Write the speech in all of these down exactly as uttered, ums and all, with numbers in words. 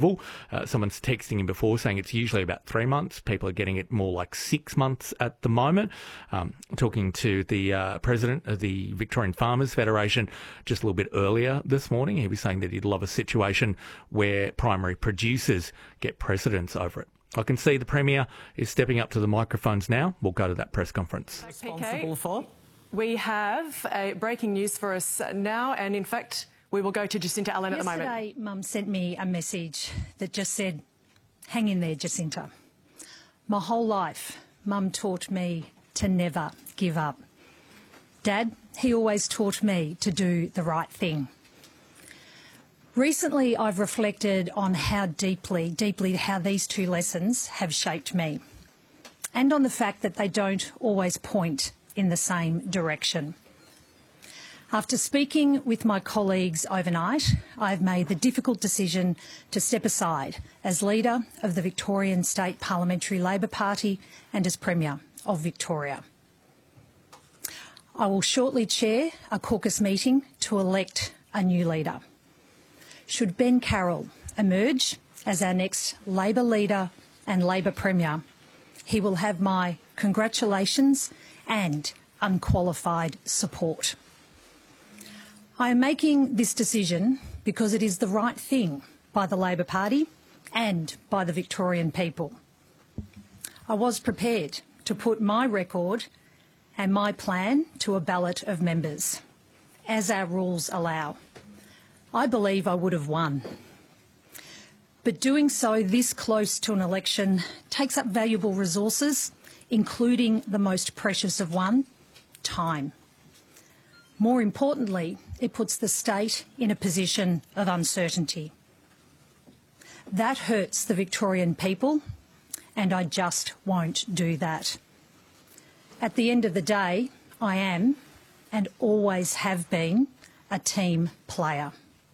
approval. Uh, someone's texting him before saying it's usually about three months. People are getting it more like six months at the moment. Um, talking to the uh, president of the Victorian Farmers Federation just a little bit earlier this morning, he was saying that he'd love a situation where primary producers get precedence over it. I can see the Premier is stepping up to the microphones now. We'll go to that press conference. Responsible for? We have a breaking news for us now, and in fact, we will go to Jacinta Allen at the moment. Yesterday, Mum sent me a message that just said, "Hang in there, Jacinta. My whole life, Mum taught me to never give up. Dad, he always taught me to do the right thing." Recently, I've reflected on how deeply, deeply how these two lessons have shaped me, and on the fact that they don't always point in the same direction. After speaking with my colleagues overnight, I've made the difficult decision to step aside as leader of the Victorian State Parliamentary Labor Party and as Premier of Victoria. I will shortly chair a caucus meeting to elect a new leader. Should Ben Carroll emerge as our next Labor leader and Labor Premier, he will have my congratulations and unqualified support. I am making this decision because it is the right thing by the Labor Party and by the Victorian people. I was prepared to put my record and my plan to a ballot of members, as our rules allow. I believe I would have won. But doing so this close to an election takes up valuable resources, including the most precious of one, time. More importantly, it puts the state in a position of uncertainty. That hurts the Victorian people, and I just won't do that. At the end of the day, I am, and always have been, a team player.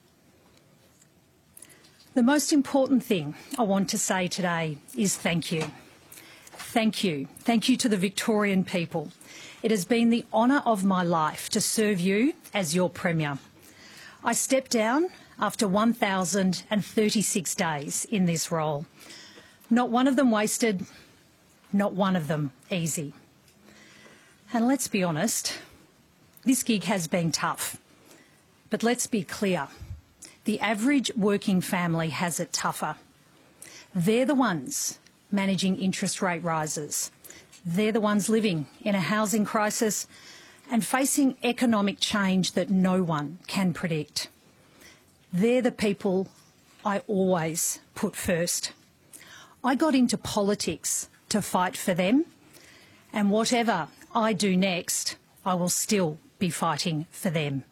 The most important thing I want to say today is thank you. Thank you. Thank you to the Victorian people. It has been the honour of my life to serve you as your Premier. I stepped down after one thousand thirty-six days in this role. Not one of them wasted, not one of them easy. And let's be honest, this gig has been tough. But let's be clear. The average working family has it tougher. They're the ones managing interest rate rises. They're the ones living in a housing crisis and facing economic change that no one can predict. They're the people I always put first. I got into politics to fight for them, and whatever I do next, I will still be fighting for them.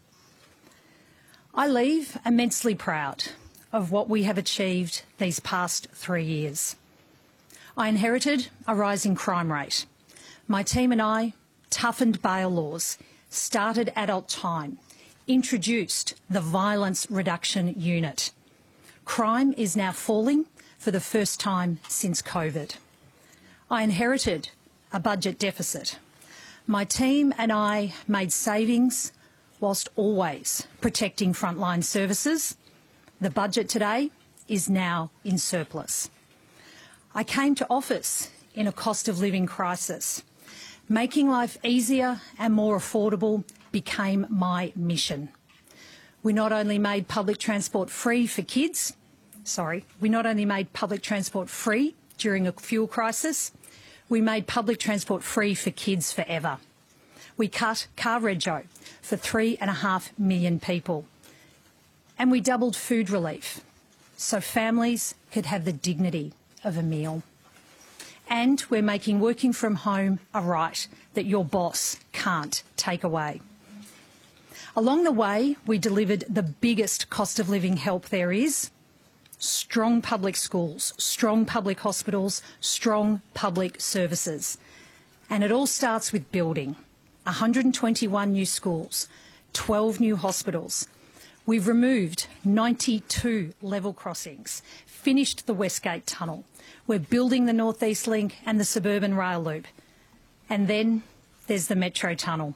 I leave immensely proud of what we have achieved these past three years. I inherited a rising crime rate. My team and I toughened bail laws, started adult time, introduced the Violence Reduction Unit. Crime is now falling for the first time since COVID. I inherited a budget deficit. My team and I made savings whilst always protecting frontline services. The budget today is now in surplus. I came to office in a cost of living crisis. Making life easier and more affordable became my mission. We not only made public transport free for kids, sorry, we not only made public transport free during a fuel crisis, we made public transport free for kids forever. We cut car rego for three and a half million people. And we doubled food relief so families could have the dignity of a meal. And we're making working from home a right that your boss can't take away. Along the way, we delivered the biggest cost of living help there is: strong public schools, strong public hospitals, strong public services. And it all starts with building. one hundred twenty-one new schools, twelve new hospitals. We've removed ninety-two level crossings, finished the Westgate Tunnel. We're building the North East Link and the Suburban Rail Loop. And then there's the Metro Tunnel.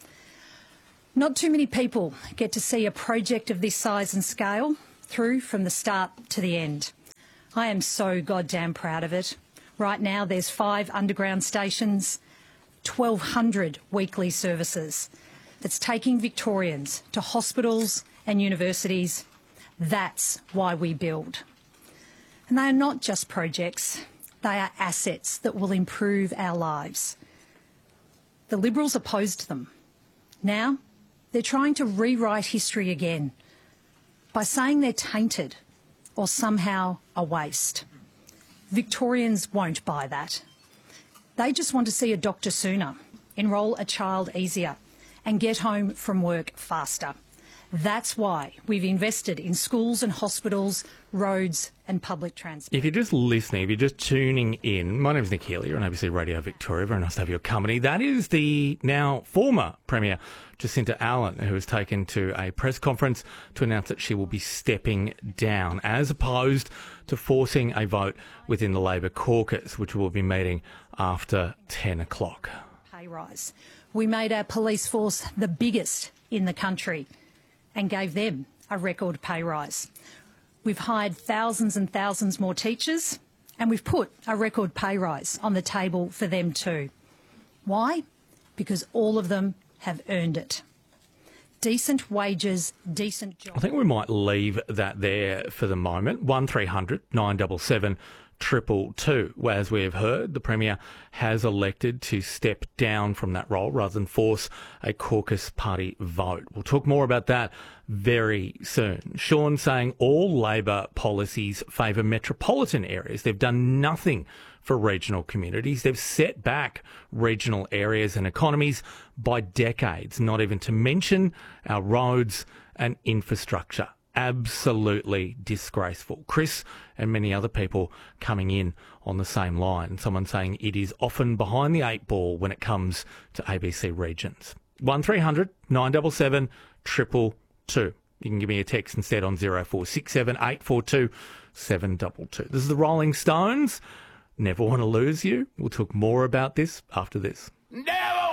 Not too many people get to see a project of this size and scale through from the start to the end. I am so goddamn proud of it. Right now there's five underground stations, twelve hundred weekly services that's taking Victorians to hospitals and universities. That's why we build. And they are not just projects, they are assets that will improve our lives. The Liberals opposed them. Now they're trying to rewrite history again by saying they're tainted or somehow a waste. Victorians won't buy that. They just want to see a doctor sooner, enrol a child easier, and get home from work faster. That's why we've invested in schools and hospitals, roads and public transport. If you're just listening, if you're just tuning in, my name's Nick Healy, you're on A B C Radio Victoria. Very nice to have your company. That is the now former Premier Jacinta Allen, who has taken to a press conference to announce that she will be stepping down, as opposed to forcing a vote within the Labor caucus, which will be meeting after ten o'clock. Pay rise. We made our police force the biggest in the country and gave them a record pay rise. We've hired thousands and thousands more teachers and we've put a record pay rise on the table for them too. Why? Because all of them have earned it. Decent wages, decent jobs. I think we might leave that there for the moment. one three hundred nine seven seven triple two. As we have heard, the Premier has elected to step down from that role rather than force a caucus party vote. We'll talk more about that very soon. Sean saying all Labor policies favour metropolitan areas. They've done nothing for regional communities. They've set back regional areas and economies by decades, not even to mention our roads and infrastructure. Absolutely disgraceful. Chris and many other people coming in on the same line. Someone saying it is often behind the eight ball when it comes to A B C regions. one three hundred nine seven seven triple two. You can give me a text instead on zero four six seven eight four two seven two two. This is the Rolling Stones. Never Want to Lose You. We'll talk more about this after this. Never